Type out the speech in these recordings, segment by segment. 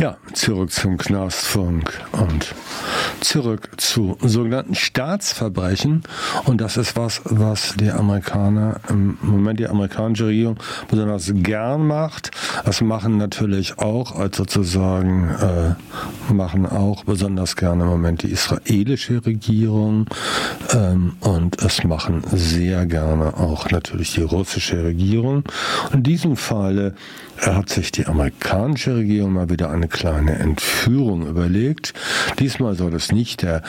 Ja, zurück zum Knastfunk und zurück zu sogenannten Staatsverbrechen. Und das ist was die Amerikaner, im Moment die amerikanische Regierung besonders gern macht. Das machen natürlich auch, machen auch besonders gerne im Moment die israelische Regierung. Und es machen sehr gerne auch natürlich die russische Regierung. In diesem Falle hat sich die amerikanische Regierung mal wieder eine kleine Entführung überlegt. Diesmal soll es nicht der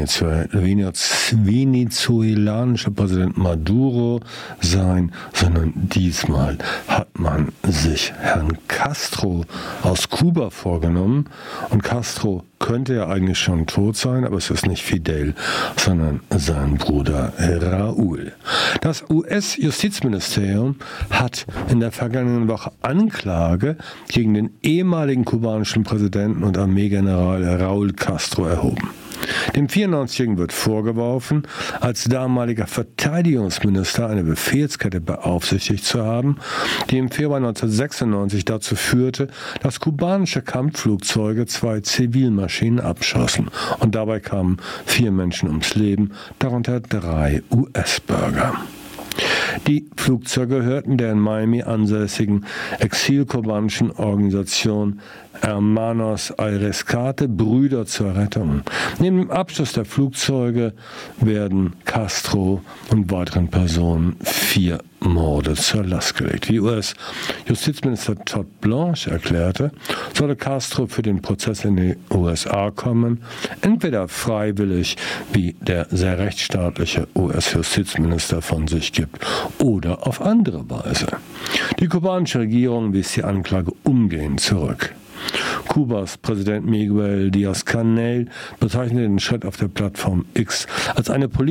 venezuelanische Präsident Maduro sein, sondern diesmal hat man sich Herrn Castro aus Kuba vorgenommen. Und Castro könnte ja eigentlich schon tot sein, aber es ist nicht Fidel, sondern sein Bruder Raúl. Das US-Justizministerium hat in der vergangenen Woche Anklage gegen den ehemaligen kubanischen Präsidenten und Armeegeneral Raúl Castro erhoben. Dem 94-Jährigen wird vorgeworfen, als damaliger Verteidigungsminister eine Befehlskette beaufsichtigt zu haben, die im Februar 1996 dazu führte, dass kubanische Kampfflugzeuge 2 Zivilmaschinen abschossen. Und dabei kamen 4 Menschen ums Leben, darunter 3 US-Bürger. Die Flugzeuge gehörten der in Miami ansässigen exilkubanischen Organisation Hermanos al Rescate, Brüder zur Rettung. Neben dem Abschuss der Flugzeuge werden Castro und weiteren Personen 4 Morde zur Last gelegt. Wie US-Justizminister Todd Blanche erklärte, solle Castro für den Prozess in die USA kommen, entweder freiwillig, wie der sehr rechtsstaatliche US-Justizminister von sich gibt, oder auf andere Weise. Die kubanische Regierung wies die Anklage umgehend zurück. Kubas Präsident Miguel Díaz-Canel bezeichnete den Schritt auf der Plattform X als eine